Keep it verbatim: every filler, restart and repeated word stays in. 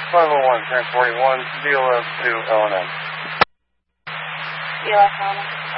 five oh one, transporting one, D L F to L N M. D L F L N M.